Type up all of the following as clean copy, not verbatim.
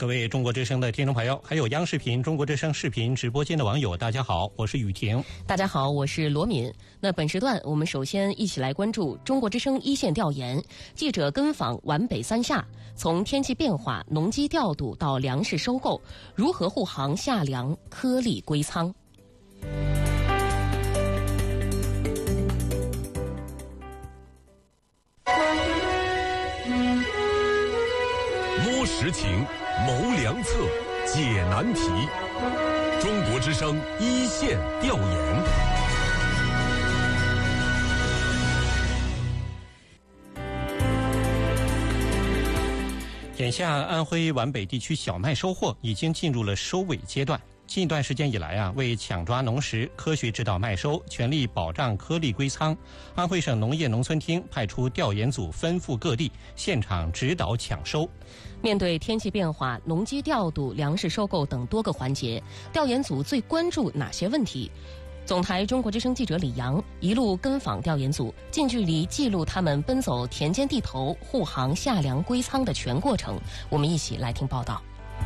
各位中国之声的听众朋友，还有央视频、中国之声视频直播间的网友，大家好，我是雨婷。 大家好，我是罗敏。那本时段我们首先一起来关注中国之声一线调研，记者跟访皖北三下，从天气变化、农机调度到粮食收购，如何护航夏粮颗粒归仓。 摸实情，谋良策，解难题。中国之声一线调研。 眼下安徽皖北地区小麦收获已经进入了收尾阶段。近一段时间以来为抢抓农时，科学指导麦收，全力保障颗粒归仓，安徽省农业农村厅派出调研组奔赴各地，现场指导抢收。 面对天气变化、农机调度、粮食收购等多个环节，调研组最关注哪些问题？总台中国之声记者李阳一路跟访调研组，近距离记录他们奔走田间地头、护航夏粮归仓的全过程。我们一起来听报道。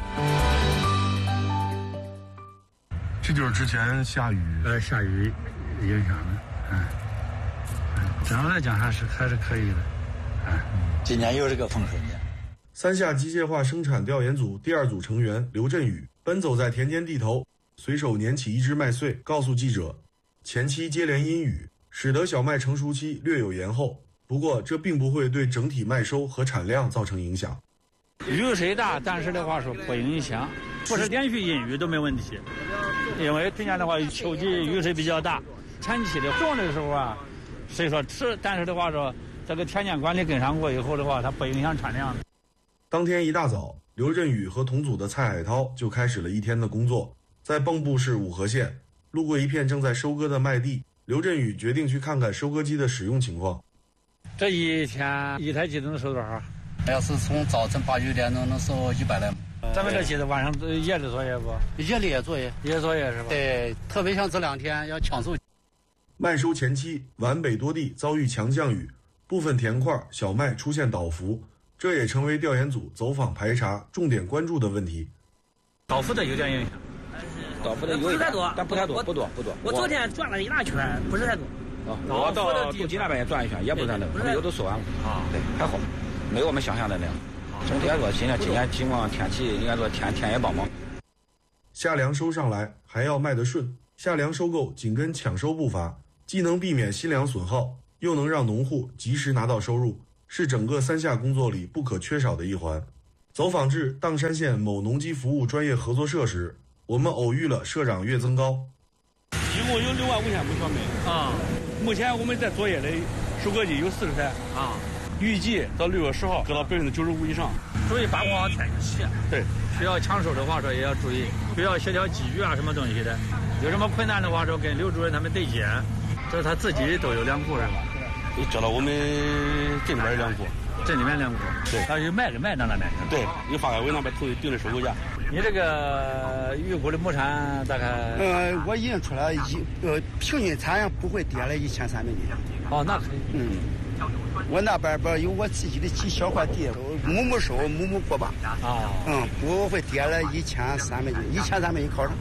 这就是之前下雨影响的，整个来讲还是可以的， 今年又是个丰收年。 三下机械化生产调研组第二组成员刘振宇奔走在田间地头，随手拈起一只麦穗，告诉记者，前期接连阴雨，使得小麦成熟期略有延后，不过这并不会对整体麦收和产量造成影响。 雨水大，但是的话说不影响，不是连续阴雨都没问题。因为去年的话秋季雨水比较大，前期的种的时候虽说迟，但是的话说这个田间管理跟上过以后的话，它不影响产量。 当天一大早，刘振宇和同组的蔡海涛就开始了一天的工作。在蚌埠市五河县，路过一片正在收割的麦地，刘振宇决定去看看收割机的使用情况。 这一天一台机能收多少？ 要是从早晨8、9点能收100来亩。 咱们这期的晚上夜里作业不？ 夜里也作业， 也作业是吧？ 对，特别像这2天要抢收。 麦收前期，皖北多地遭遇强降雨，部分田块小麦出现倒伏，这也成为调研组走访排查重点关注的问题。 倒伏的有点影响， 倒伏的有一点多，但不太多，不多。我昨天转了一大圈，不是太多。 我到肚脐那边也转一圈，也不是太多，我们有都收完了。 对，还好，没有我们想象的那样。整体来说，今年情况天气应该说天也帮忙。 夏粮收上来还要卖得顺，夏粮收购紧跟抢收步伐，既能避免新粮损耗，又能让农户及时拿到收入，是整个三下工作里不可缺少的一环。走访至砀山县某农机服务专业合作社时，我们偶遇了社长岳增高。 一共有65000亩小麦目前我们在作业的收割机有40台预计到6月10号搁到95%以上。注意把握好天气。对，需要抢收的话说也要注意，需要协调机具什么东西的，有什么困难的话说跟刘主任他们对接，这是他自己都有粮库是吧？ 你知道我们这里边有粮库。 这里面粮库，对，他就卖到那边去。 对，有发改委那边定的收购价。 你这个预估的亩产大概？ 我已经出来平均产量不会跌了1300斤。 哦，那可以。 我那边有我自己的几小块地，亩收，亩过把。不会跌了1300斤，1300斤靠上。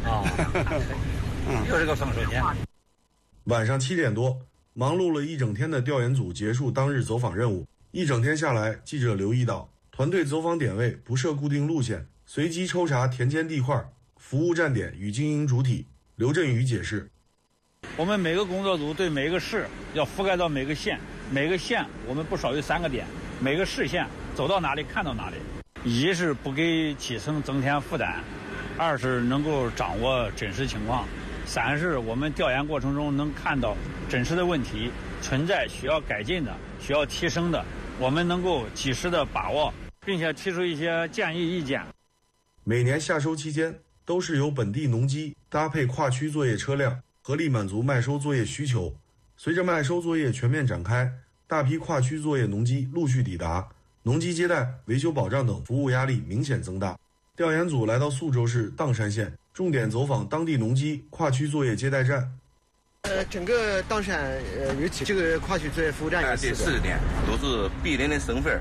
又是个丰收年。 晚上7点多，忙碌了一整天的调研组结束当日走访任务。一整天下来，记者留意到，团队走访点位不设固定路线，随机抽查田间地块、服务站点与经营主体。刘振宇解释， 我们每个工作组对每个市要覆盖到每个县我们不少于3个点，每个市县走到哪里看到哪里。一是不给基层增添负担，二是能够掌握真实情况，三是我们调研过程中能看到真实的问题，存在需要改进的、需要提升的，我们能够及时的把握，并且提出一些建议意见。 每年夏收期间，都是由本地农机搭配跨区作业车辆，合力满足麦收作业需求。随着麦收作业全面展开，大批跨区作业农机陆续抵达，农机接待、维修保障等服务压力明显增大。调研组来到宿州市砀山县，重点走访当地农机跨区作业接待站。 整个砀山有这个跨区作业服务站有 40点，都是必人的身份，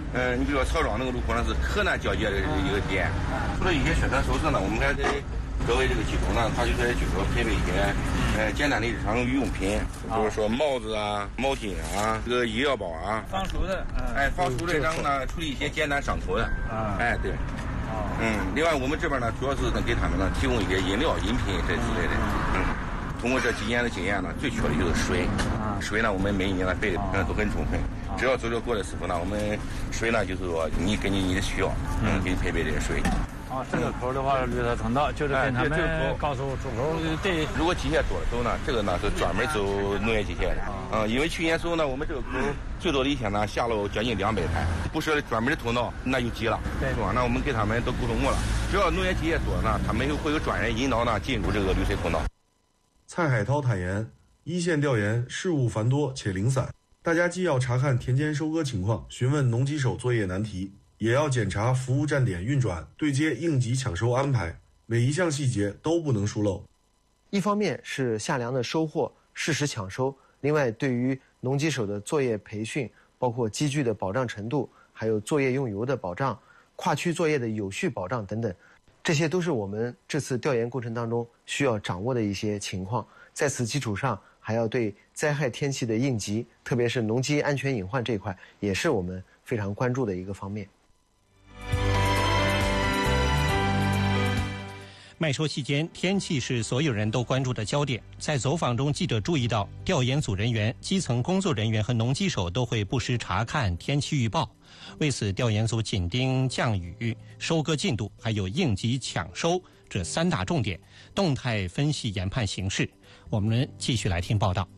你比如说曹庄那个路口呢是河南交界的一个点，除了一些宣传手册呢，我们还给各位这个机构呢，他就是配备一些简单的日常用品，比如说帽子啊、毛巾啊、这个医疗包啊， 防暑的， 防暑的，然后呢处理一些简单伤口的，对，另外我们这边呢主要是给他们呢提供一些饮料、饮品这之类的，通过这几年的经验呢，最缺的就是水，水呢我们每一年呢备的都很充分，只要走这过来师傅呢，我们水呢就是说你根据你的需要，给你配备这些水。 这个口的话，绿色通道就是跟他们告诉出口对。 如果机械多的走呢，这个呢是专门走农业机械的。因为去年时候呢，我们这个口最多的一天呢下了将近200台，不设专门的通道，那就急了，是吧？那我们给他们都沟通过了，只要农业机械多呢，他们会有专人引导呢进入这个绿色通道。 蔡海涛坦言，一线调研事务繁多且零散，大家既要查看田间收割情况，询问农机手作业难题，也要检查服务站点运转、对接应急抢收安排，每一项细节都不能疏漏。 一方面是夏粮的收获适时抢收，另外对于农机手的作业培训，包括机具的保障程度，还有作业用油的保障、跨区作业的有序保障等等，这些都是我们这次调研过程当中需要掌握的一些情况。在此基础上，还要对灾害天气的应急，特别是农机安全隐患这一块，也是我们非常关注的一个方面。 麦收期间，天气是所有人都关注的焦点。在走访中，记者注意到，调研组人员、基层工作人员和农机手都会不时查看天气预报。为此，调研组紧盯降雨、收割进度，还有应急抢收这3大重点，动态分析研判形势。我们继续来听报道。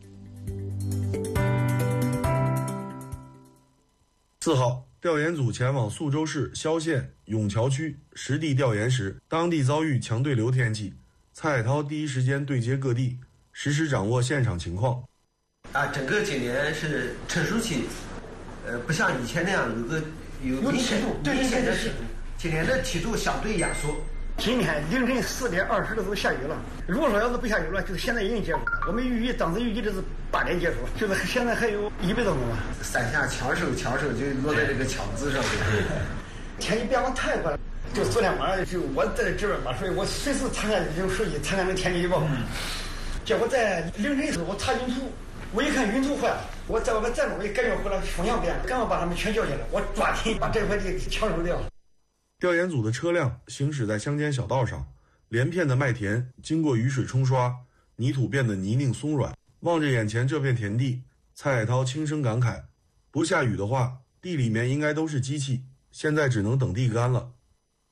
4号，调研组前往宿州市萧县永桥区实地调研时，当地遭遇强对流天气，蔡海涛第一时间对接各地，实时掌握现场情况。 整个今年是成熟期，不像以前那样有明显的是，今年的梯度相对压缩。 今天凌晨4点20的时候下雨了。如果说要是不下雨了，就是现在已经结束了。我们当时预计的是8点结束，就是现在还有100多分钟了。 3下抢手就落在这个抢字上。 天气变化太快了，就昨天晚上就我在这边嘛，所以我随时查看用手机查看那天气预报。结果在凌晨时我查云图，我一看云图坏了，我在外面站着，我就感觉回来风向变了，赶快把他们全叫进来，我抓紧把这块地抢收掉。 调研组的车辆行驶在乡间小道上，连片的麦田经过雨水冲刷，泥土变得泥泞松软。望着眼前这片田地，蔡海涛轻声感慨：不下雨的话，地里面应该都是机器，现在只能等地干了。